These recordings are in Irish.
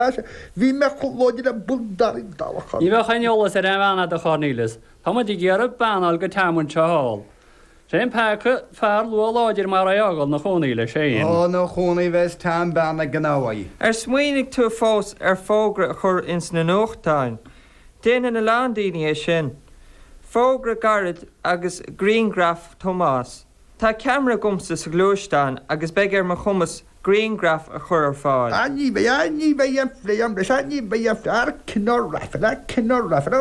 Bhí me chulóidir a bundarí dalcha. Ní bheith chaneolalas ar anhana a chánílas. Tá dí ggéarad banal go teamún teáil. sé pecha fear luáidir mar aáil na chonaíile sé. Ó nó chonaí bheits tá banna gnáhaí. Smuoinnig tú fós fógra a chur ins na nóchtáin. Déanaan na lándaoine é sin. Fógra garad agus Greengraph Tomás. Tá camera gomsa sa glúisteáin agus beag mar chumas Greengraph a chur ar fáil. Ní bheith fléam leis ní bheith ar cinnar rafa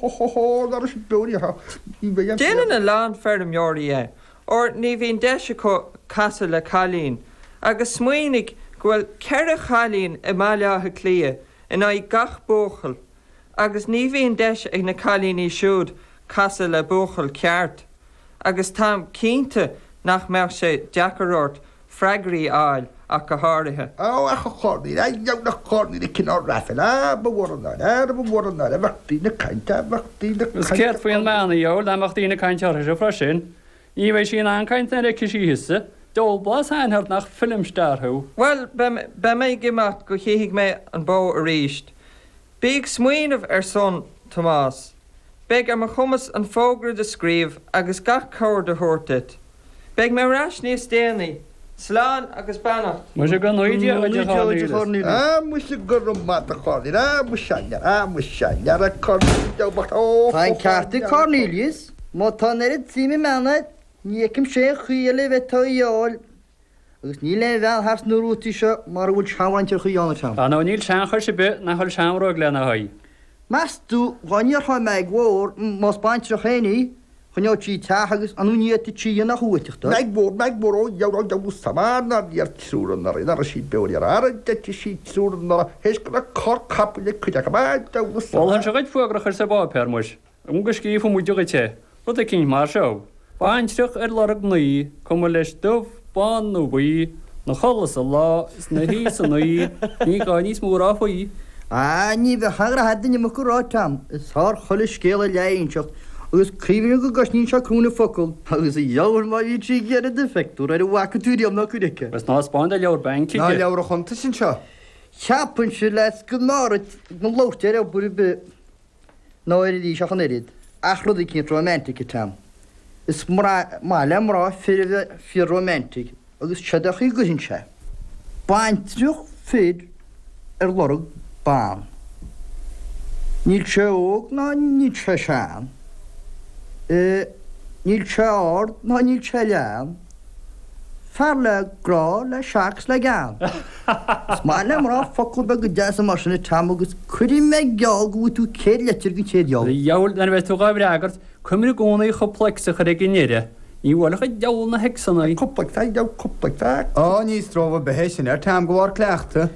ó sin dúí Déanaan na lán fermjóirí é, or ní bhíon deise có casa le chalín, agus smuoinnig gohfuil ceire chalín I máileatha clia in áid gach bóchal, agus ní bhíon deise ag na chalíní siúd casa le bóchal ceart, agus tám cínta nach meach sé deacarót freigraí áil ach go háirithe. Ó a chornaí deag na chornaí na cinnar rafa bhórna a bhachtí na caiinte bhachtí na Gus céir faoin meanna dheol amachtaí na caiintear se freisin, í bheith sin an caiinte ar ciisiise, dul blas einhart nach filmstarthú. Well, be mé gimacht go chéigh mé an bó a ríist. Bíag smuoinmh ar son Tomás. Beg mar chumas an fógra de scríomh agus gach cóir de thuirtit. Beg mé ras níos déanaí, sláán agus bannacht. Mu sé go nuide mu sé gur mat a chornaí mu sear a chornaí debacht ó. Táin ceartta Cornelius, má tá irid tíimi mena nícim sé chuile bheith tááil agus ní le bheith has nóútaí seo mar bhfuil sehaintear chuána sem. Tá nó níl sean chuir sé bit na chuil seanrá lena haid. Mas tú gáinnear chu meid mhór má spáinte a chéanaí chuneotí tegus anúníta tí na chuúteachta. Meid mór ó deú samána díar trúran ar sí beir ar de sí trúran hééis go cor capú le chuide Bhil an se gaid fuagra chuir sa báper muis, gus cíí fu muidegaite, rud a cin mar seo. Baintreach ar lereg nuí cum leis dumh bán nó buí na cholas a lá is na hí san nuí ní gá níos mór áfaí. Ní bheith hagra hadaine mo gorá tam, is thar chola scéala leonseach agus críomh go gas ní se crúna focail agus a dheabhar má í trí gead a defectú ar a bhacatúíam na chuidice. Bes ná spáin a leabhar banki. Ná leabhar a chunta sin seo. Cheapan se leis go náid nó láteir a buri be náir dí seach an irid. Achrod i cinn romantic tam. Is má lemrá fi romantic agus seadach í gohinn se. Baintreach féad ar lorug bán. Níl se óg ná níl se seán. Níl se ard ná níl se lean. Fer le grá le seachs le gan. Má lemrá focail be go deas mar sinna tam agus chuirí me geall go tú céad letir go chéad geall. Jaall an bheith tú gáibh agart cumir gcónaí choplexa chu gnéire. Í bhla chu deall na hesanna. Coppla coppla. Ó níos tróha behééis sin ar tam gohhar cleachta.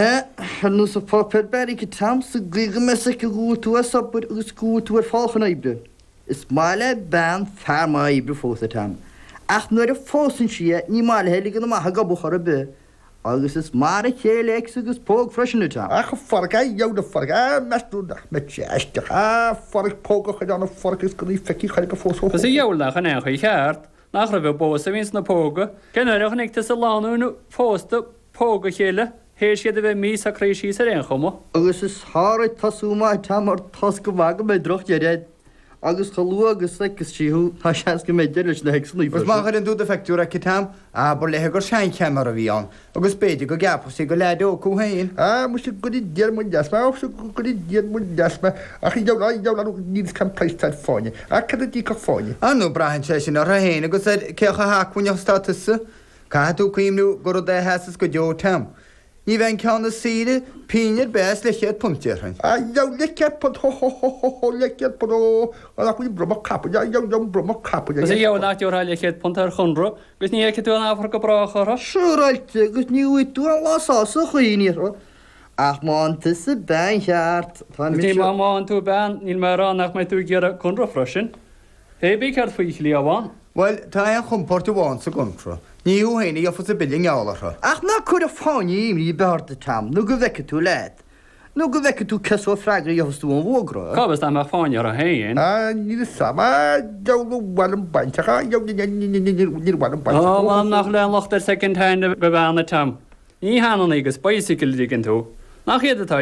Nu sa popper berig go tam sa glige me se go gúú a sabbar agus gúú ar fáchan ibre. Is máile ben ferma ibre fósa tam. Ach nuair a fósan si ní máile hélig an maitha go buchar a be. Agus is mar a chéléic agus póg freisinú tam. Ach farga de farga meúach me eisteach farg póga chu anna forgus go í feici chaid go fós. Gus i dheolach an chu cheart nach ra bheith bó a vís na póga, Genach nig sa láúnú fósta póga chéile, héir siad a bheith mí a créisí sa réon chuma. Agus is háid tasúma tam ar tas go bhaga me droch de réid. Agus chalú agus legus tíú tá seans go méid deiles na heslí. Gus má an dúd a feictúr a tam bur lethe gur sein cemar a bhíán, agus béidir go gapú sé go leadú cúhéin. Mu sé go déarmún deasma ó go déarmún deasma a chu deú níos can pleistáid fáine. A cad a dí go fáine. Anú brahan sé sin ar a héine agus cecha haúneach statusa, Caú cuiimnú gur d heas go deo tam. Ní bhain ceanna síide píinear bes le chéad puntíarhain. Le cead punt le cead punt ó chuí broma capú broma capú. Gus i dheolach deorráile chéad punt ar chunra, gus ní éice tú an áfar go brachara. Siúráilte agus níú tú an lásása chuoíar. Ach máanta sa ben cheart. Ní máin tú ben níl mar annach me tú gear chunra freisin. Hé bí ceart faoi lí amháin? Well, tá an chumport bháin sa guntra. Níú héine a fu a billing álarcha. Ach ná chuir a fáine imí beharta tam, nó go bheice tú leid. nó go bheice tú ceá freigra dheosú an bhógra. Cabas am fáine ar a héin? Ní sama deúhhaim baintecha níhhaim baint. Am nach le lochtar second hand be bhena tam. Ní hána agus bicycle dígin tú. Nach chéad atá